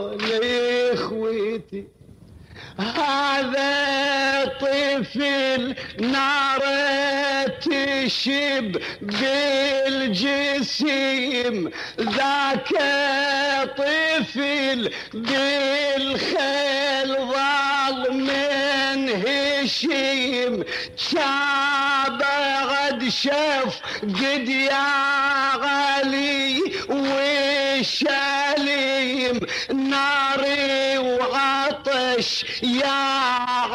لإخوتي هذا طفل نار تشب بالجسيم ذاك طفل بالخيل ظل من هشيم شابه غد شف قد يا غالي والشليم ناري وعطش يا